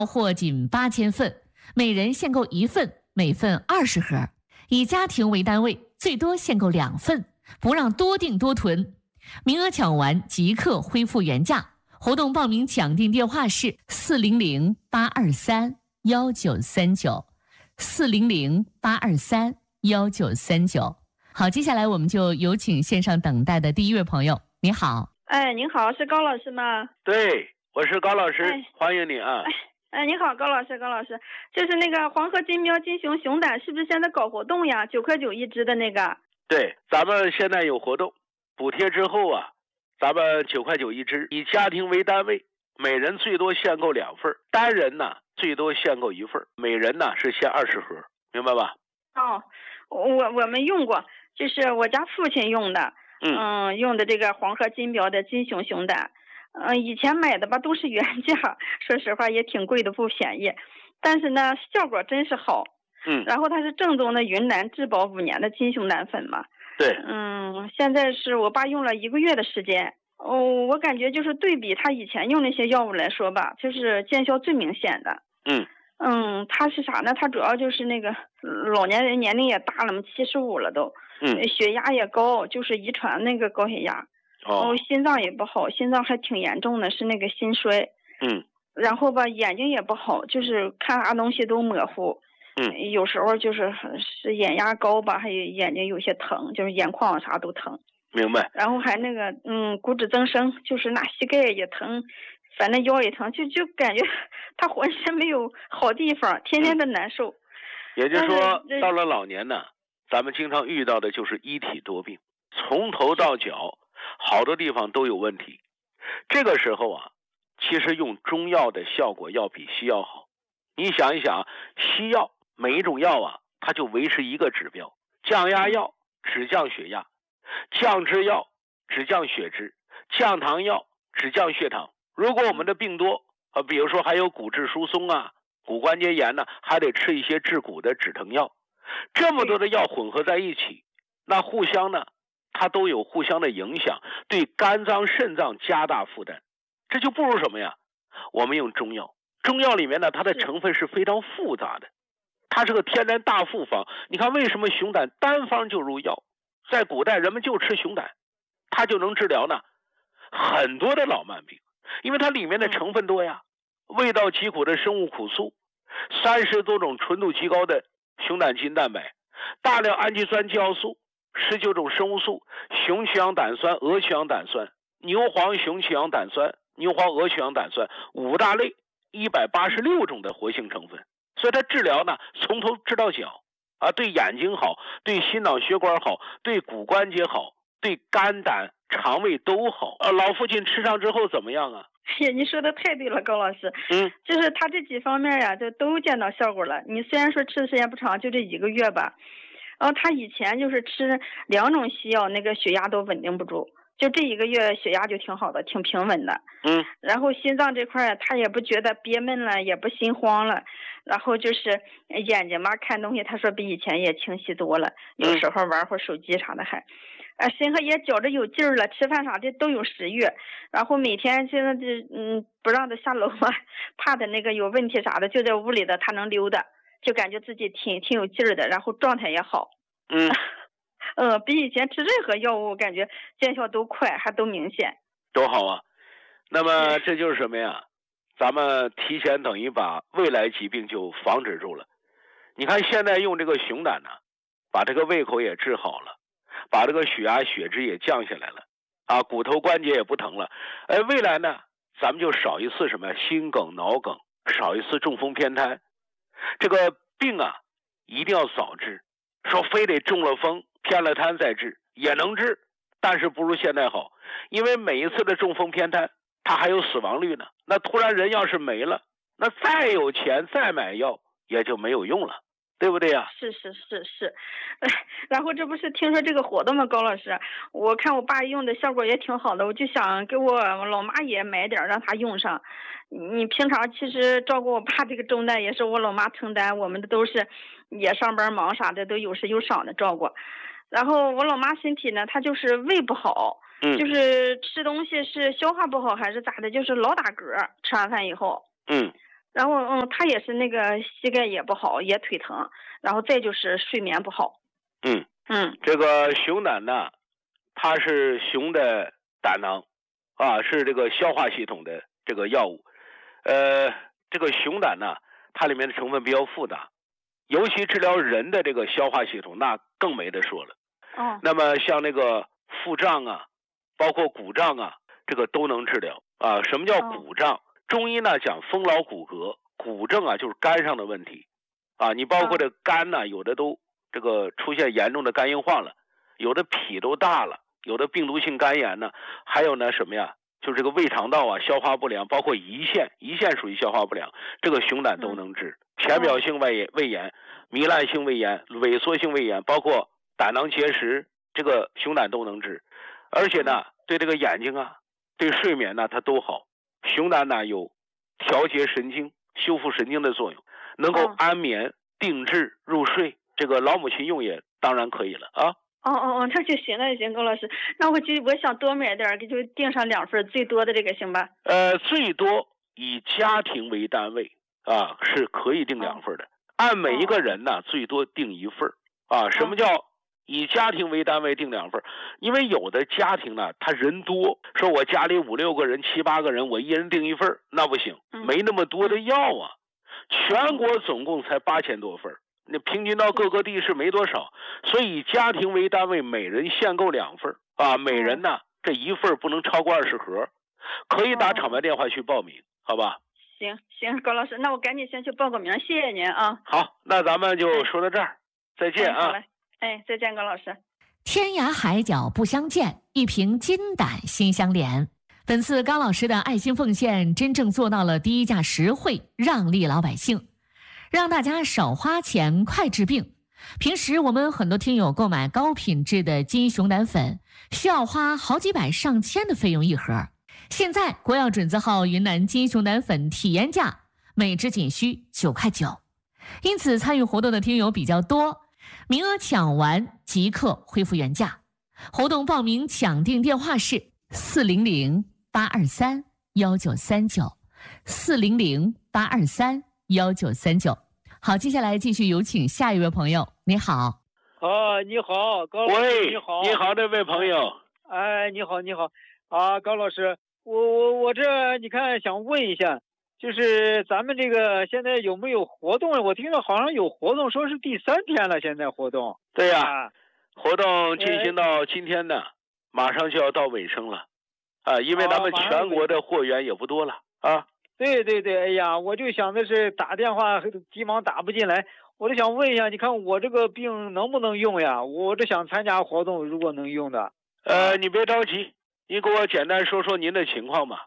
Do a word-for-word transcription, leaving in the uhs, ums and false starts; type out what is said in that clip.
货仅八千份，每人限购一份，每份二十盒，以家庭为单位，最多限购两份，不让多订多囤。名额抢完即刻恢复原价。活动报名抢订电话是四零零八二三幺九三九，四零零八二三幺九三九。好，接下来我们就有请线上等待的第一位朋友。你好。 哎，您好，是高老师吗？ 对，我是高老师， 哎、 欢迎你啊。 哎哎，你好，高老师，高老师，就是那个黄河金标金熊熊胆，是不是现在搞活动呀？九块九一只的那个。 对，咱们现在有活动，补贴之后啊，咱们九块九一只，以家庭为单位，每人最多限购两份，单人呢最多限购一份，每人呢是限二十盒，明白吧？ 哦，我我们用过，就是我家父亲用的，嗯、呃，用的这个黄河金标的金熊熊胆。嗯、呃，以前买的吧都是原价，说实话也挺贵的，不便宜。但是呢，效果真是好。 嗯。 然后它是正宗的云南质保五年的金熊胆粉嘛。 对。 嗯，现在是我爸用了一个月的时间。哦，我感觉就是对比他以前用那些药物来说吧，就是见效最明显的。 嗯。 嗯，他是啥呢？他主要就是那个老年人年龄也大了嘛，七十五了都。 嗯。 血压也高，就是遗传那个高血压。 哦， 心脏也不好，心脏还挺严重的，是那个心衰。 嗯， 然后吧，眼睛也不好，就是看啥东西都模糊。 嗯， 有时候就是是眼压高吧，还有眼睛有些疼，就是眼眶啥都疼。 明白。 然后还那个嗯，骨质增生，就是那膝盖也疼，反正腰也疼，就就感觉他浑身没有好地方，天天的难受。 嗯、也就是说，到了老年呢，咱们经常遇到的就是一体多病，从头到脚。好多地方都有问题，这个时候啊，其实用中药的效果要比西药好。你想一想，西药每一种药啊，它就维持一个指标，降压药只降血压，降脂药只降血脂，降糖药只降血糖。如果我们的病多啊，比如说还有骨质疏松啊、骨关节炎呢、啊，还得吃一些治骨的止疼药。这么多的药混合在一起，那互相呢它都有互相的影响，对肝脏肾脏加大负担。这就不如什么呀？我们用中药，中药里面呢，它的成分是非常复杂的，它是个天然大复方。你看为什么熊胆单方就入药？在古代人们就吃熊胆，它就能治疗呢很多的老慢病，因为它里面的成分多呀，味道极苦的生物苦素，三十多种纯度极高的熊胆基因蛋白，大量氨基酸、酵素，十九种生物素，雄曲氧胆酸、鹅曲氧胆酸、牛黄雄曲氧胆酸、牛黄鹅曲氧胆酸，五大类一百八十六种的活性成分。所以它治疗呢，从头治到脚啊，对眼睛好，对心脑血管好，对骨关节好，对肝胆肠胃都好。呃，老父亲吃上之后怎么样啊？ 哎呀，你说的太对了，高老师。 嗯， 就是他这几方面呀，就都见到效果了。你虽然说吃的时间不长，就这一个月吧。然后他以前就是吃两种西药，那个血压都稳定不住，就这一个月血压就挺好的，挺平稳的。 嗯。 然后心脏这块他也不觉得憋闷了，也不心慌了。然后就是眼睛嘛，看东西他说比以前也清晰多了，有时候玩会手机啥的还。啊，身上也觉着有劲儿了，吃饭啥的都有食欲。然后每天现在这嗯不让他下楼嘛，怕他那个有问题啥的，就在屋里的他能溜达。就感觉自己挺挺有劲儿的，然后状态也好。 嗯， 呃，比以前吃任何药物感觉见效都快，还都明显。 都好啊。那么这就是什么呀？咱们提前等于把未来疾病就防止住了。你看现在用这个熊胆呢，把这个胃口也治好了，把这个血压血脂也降下来了，啊，骨头关节也不疼了。哎，未来呢，咱们就少一次什么心梗、脑梗，少一次中风偏瘫。这个病啊，一定要早治。说非得中了风、偏了瘫再治也能治，但是不如现在好，因为每一次的中风偏瘫，它还有死亡率呢。那突然人要是没了，那再有钱再买药也就没有用了，对不对呀？ 是是是是，然后这不是听说这个活动吗？高老师，我看我爸用的效果也挺好的，我就想给我老妈也买点让她用上。你平常其实照顾我爸这个重担也是我老妈承担，我们的都是也上班忙啥的，都有时有赏的照顾。然后我老妈身体呢，她就是胃不好， 嗯， 就是吃东西是消化不好还是咋的，就是老打嗝，吃完饭以后。 嗯， 然后嗯，他也是那个膝盖也不好，也腿疼，然后再就是睡眠不好。 嗯嗯， 这个熊胆呢，它是熊的胆囊，啊，是这个消化系统的这个药物。呃，这个熊胆呢，它里面的成分比较复杂，尤其治疗人的这个消化系统，那更没得说了。 哦。 那么像那个腹胀啊，包括鼓胀啊，这个都能治疗啊。什么叫鼓胀？哦、中医呢讲风劳骨骼，骨症啊就是肝上的问题啊。你包括这肝呢，有的都这个出现严重的肝硬化了，有的脾都大了，有的病毒性肝炎呢，还有呢什么呀？就是这个胃肠道啊消化不良，包括胰腺，胰腺属于消化不良，这个熊胆都能治。浅表性胃炎、胃炎、糜烂性胃炎、萎缩性胃炎，包括胆囊结石，这个熊胆都能治。而且呢，对这个眼睛啊，对睡眠呢，它都好。熊胆呢有调节神经、修复神经的作用，能够安眠、定志、入睡。这个老母亲用也当然可以了啊。 哦哦哦，那就行，那就行，高老师，那我就我想多买点，就订上两份，最多的这个行吧？ 呃，最多以家庭为单位啊，是可以订两份的。哦、按每一个人呢，哦、最多订一份啊。什么叫以家庭为单位订两份？因为有的家庭呢，他人多，说我家里五六个人、七八个人，我一人订一份，那不行，没那么多的药啊。全国总共才八千多份。那平均到各个地市没多少，所以以家庭为单位，每人限购两份啊。每人呢，这一份不能超过二十盒，可以打厂牌电话去报名，好吧？ 行行，高老师，那我赶紧先去报个名，谢谢您啊。 好，那咱们就说到这儿，再见啊。 哎，哎，再见，高老师。 天涯海角不相见，一瓶金胆心相连。本次高老师的爱心奉献，真正做到了低价实惠，让利老百姓。让大家少花钱，快治病。平时我们很多听友购买高品质的金熊胆粉，需要花好几百上千的费用一盒。现在国药准字号云南金熊胆粉体验价每支仅需九块九，因此参与活动的听友比较多，名额抢完即刻恢复原价。活动报名抢订电话是四零零八二三幺九三九，四零零八二三幺九三九。好，接下来继续有请下一位朋友。你好。 啊，你好，高老师。 喂， 你好， 你好，这位朋友。 哎，你好，你好。啊，高老师，我我我这你看想问一下，就是咱们这个现在有没有活动？我听到好像有活动，说是第三天了，现在活动。 对呀、啊，活动进行到今天呢，哎、马上就要到尾声了，啊，因为咱们全国的货源也不多了啊。 对对对，哎呀，我就想的是打电话急忙打不进来，我就想问一下，你看我这个病能不能用呀？我这想参加活动，如果能用的。 呃，你别着急，你给我简单说说您的情况吧。